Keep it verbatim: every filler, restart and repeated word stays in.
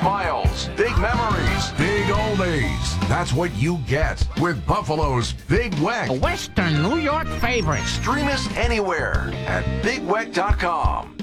smiles, big memories. Big oldies. That's what you get with Buffalo's Big Weck. A Western New York favorite. Stream us anywhere at big weck dot com.